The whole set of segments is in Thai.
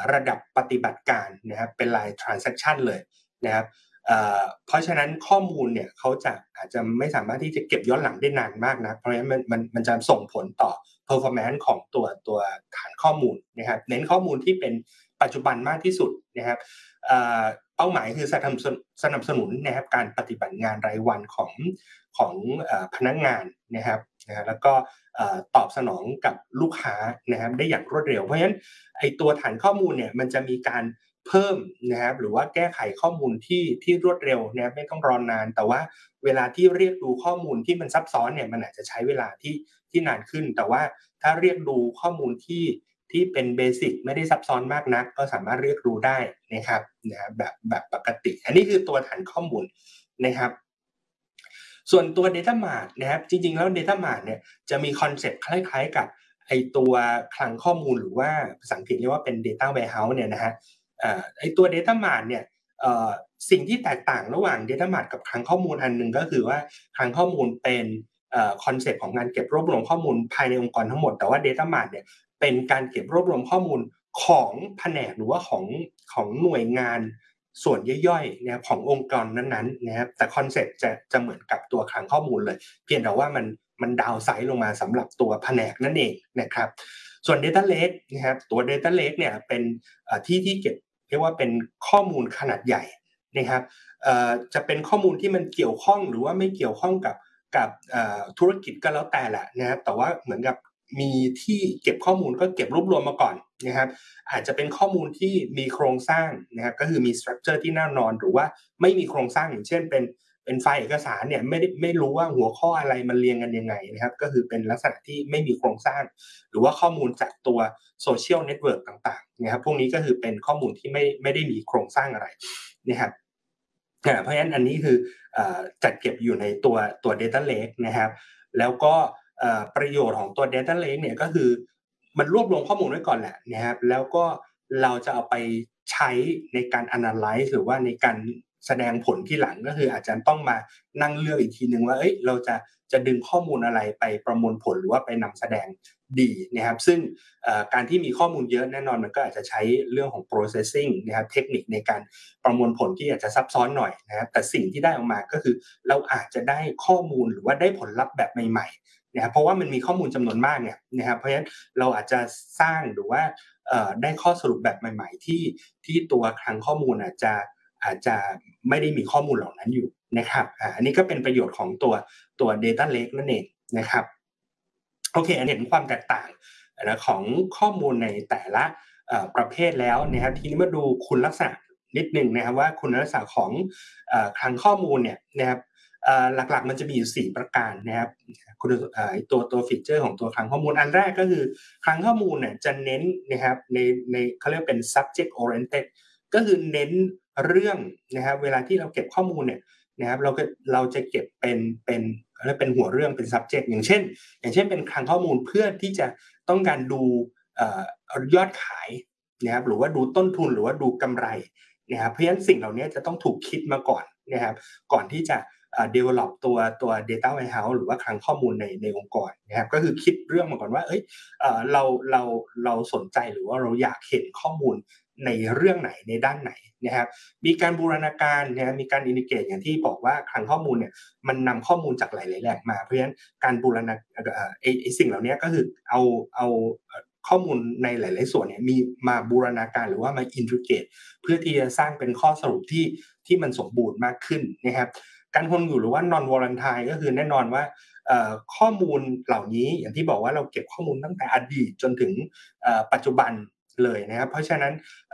ระดับปฏิบัติการนะครับเป็นราย transaction เลยนะครับเพราะฉะนั้นข้อมูลเนี่ยเขาอาจจะไม่สามารถที่จะเก็บย้อนหลังได้นานมากนะเพราะฉะนั้นมันจะส่งผลต่อ performance ของตัวฐานข้อมูลนะครับเน้นข้อมูลที่เป็นปัจจุบันมากที่สุดนะครับเป้าหมายคือสนับสนุนนะครับการปฏิบัติงานรายวันของพนักงานนะครับแล้วก็ตอบสนองกับลูกค้านะครับได้อย่างรวดเร็วเพราะฉะนั้นไอ้ตัวฐานข้อมูลเนี่ยมันจะมีการเพิ่มนะครับหรือว่าแก้ไขข้อมูลที่รวดเร็วนะครับไม่ต้องรอนานแต่ว่าเวลาที่เรียกดูข้อมูลที่มันซับซ้อนเนี่ยมันอาจจะใช้เวลาที่นานขึ้นแต่ว่าถ้าเรียกดูข้อมูลที่เป็นเบสิกไม่ได้ซับซ้อนมากนักก็สามารถเรียกรู้ได้นะครับแบบปกติอันนี้คือตัวฐานข้อมูลนะครับส่วนตัว Data Mart นะครับจริงๆแล้ว Data Mart เนี่ยจะมีคอนเซ็ปต์คล้ายๆกับไอ้ตัวคลังข้อมูลหรือว่าภาษาอังกฤษเรียกว่าเป็น Data Warehouse เนี่ยนะฮะไอ้ตัว Data Mart เนี่ยสิ่งที่แตกต่างระหว่าง Data Mart กับคลังข้อมูลอันนึงก็คือว่าคลังข้อมูลเป็นคอนเซ็ปต์ของการเก็บรวบรวมข้อมูลภายในองค์กรทั้งหมดแต่ว่า Data Mart เนี่ยเป็นการเก็บรวบรวมข้อมูลของแผนกหรือว่าของหน่วยงานส่วนย่อยๆนะครับขององค์กรนั้นๆนะครับแต่คอนเซ็ปต์จะเหมือนกับตัวคลังข้อมูลเลยเพียงแต่ว่ามันดาวไซด์ลงมาสำหรับตัวแผนกนั่นเองนะครับส่วน Data Lake นะครับตัว Data Lake เนี่ยเป็นที่เก็บเรียกว่าเป็นข้อมูลขนาดใหญ่นะครับจะเป็นข้อมูลที่มันเกี่ยวข้องหรือว่าไม่เกี่ยวข้องกับธุรกิจก็แล้วแต่แหละนะครับแต่ว่าเหมือนกับมีที่เก็บข้อมูลก็เก็บรวบรวมมาก่อนนะครับอาจจะเป็นข้อมูลที่มีโครงสร้างนะครับก็คือมี structure ที่แน่นอนหรือว่าไม่มีโครงสร้างอย่างเช่นเป็นไฟล์เอกสารเนี่ยไม่รู้ว่าหัวข้ออะไรมันเรียงกันยังไงนะครับก็คือเป็นลักษณะที่ไม่มีโครงสร้างหรือว่าข้อมูลจากตัวโซเชียลเน็ตเวิร์กต่างๆนะครับพวกนี้ก็คือเป็นข้อมูลที่ไม่ได้มีโครงสร้างอะไรนะครับเพราะฉะนั้นอันนี้คือจัดเก็บอยู่ในตัว Data Lake นะครับแล้วก็ประโยชน์ของตัว Data Lake เนี่ยก็คือมันรวบรวมข้อมูลไว้ก่อนแหละนะครับแล้วก็เราจะเอาไปใช้ในการ analyze หรือว่าในการแสดงผลที่หลังก็คืออาจจะต้องมานั่งเลือกอีกทีนึงว่าเราจะดึงข้อมูลอะไรไปประมวลผลหรือว่าไปนำแสดงดีนะครับซึ่งการที่มีข้อมูลเยอะแน่นอนมันก็อาจจะใช้เรื่องของ processing นะครับเทคนิคในการประมวลผลที่อาจจะซับซ้อนหน่อยนะครับแต่สิ่งที่ได้ออกมาก็คือเราอาจจะได้ข้อมูลหรือว่าได้ผลลัพธ์แบบใหม่ๆนะครับเพราะว่ามันมีข้อมูลจำนวนมากเนี่ยนะครับเพราะฉะนั้นเราอาจจะสร้างหรือว่าได้ข้อสรุปแบบใหม่ๆที่ตัวคลังข้อมูลอาจจะไม่ได้มีข้อมูลเหล่านั้นอยู่นะครับอันนี้ก็เป็นประโยชน์ของตัว Data Lake นั่นเองนะครับโอเคอันนี้เห็นความแตกต่างนะของข้อมูลในแต่ละประเภทแล้วนะครับทีนี้มาดูคุณลักษณะนิดนึงนะครับว่าคุณลักษณะของคลังข้อมูลเนี่ยนะครับหลักๆมันจะมีอยู่4ประการนะครับคุณตัวฟีเจอร์ของตัวคลังข้อมูลอันแรกก็คือคลังข้อมูลเนี่ยจะเน้นนะครับในเขาเรียกเป็น subject oriented ก็คือเน้นเรื่องนะครับเวลาที่เราเก็บข้อมูลเนี่ยนะครับเราจะเก็บเป็นหัวเรื่องเป็น subject อย่างเช่นเป็นคลังข้อมูลเพื่อที่จะต้องการดูยอดขายนะครับหรือว่าดูต้นทุนหรือว่าดูกำไรนะครับเพราะฉะนั้นสิ่งเหล่านี้จะต้องถูกคิดมาก่อนนะครับก่อนที่จะdevelop ตัว data warehouse หรือว่าคลังข้อมูลในองค์กรนะครับก็คือคิดเรื่องมาก่อนว่าเราสนใจหรือว่าเราอยากเห็นข้อมูลในเรื่องไหนในด้านไหนนะครับมีการบูรณาการนะมีการ integrate อย่างที่บอกว่าคลังข้อมูลเนี่ยมันนำข้อมูลจากหลายๆแหล่งมาเพราะฉะนั้นการบูรณาสิ่งเหล่านี้ก็คือเอาข้อมูลในหลายๆส่วนเนี่ยมีมาบูรณาการหรือว่ามา integrate เพื่อที่จะสร้างเป็นข้อสรุปที่มันสมบูรณ์มากขึ้นนะครับการคงอยู่หรือว่า non volatile ก็คือแน่นอนว่าข้อมูลเหล่านี้อย่างที่บอกว่าเราเก็บข้อมูลตั้งแต่อดีตจนถึงปัจจุบันเลยนะครับเพราะฉะนั้น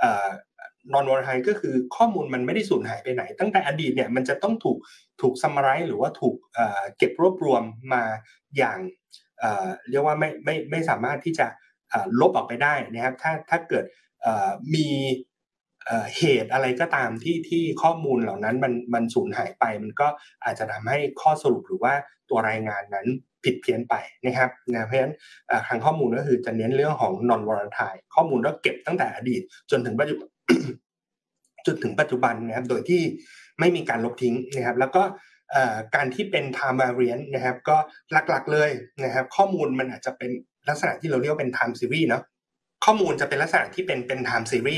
non volatile ก็คือข้อมูลมันไม่ได้สูญหายไปไหนตั้งแต่อดีตเนี่ยมันจะต้องถูก summarize หรือว่าถูกเก็บรวบรวมมาอย่างเรียกว่าไม่สามารถที่จะลบออกไปได้นะครับถ้าเกิดมีเหตุอะไรก็ตามที่ข้อมูลเหล่านั้นมันสูญหายไปมันก็อาจจะทำให้ข้อสรุปหรือว่าตัวรายงานนั้นผิดเพี้ยนไปนะครับเพราะฉะนั้นคลังข้อมูลก็คือจะเน้นเรื่องของ non volatile ข้อมูลก็เก็บตั้งแต่อดีตจนถึงปัจจุบันนะครับโดยที่ไม่มีการลบทิ้งนะครับแล้วก็การที่เป็น time variant นะครับก็หลักๆเลยนะครับข้อมูลมันอาจจะเป็นลักษณะที่เราเรียกว่าเป็น time series เนาะข้อมูลจะเป็นลักษณะที่เป็น time series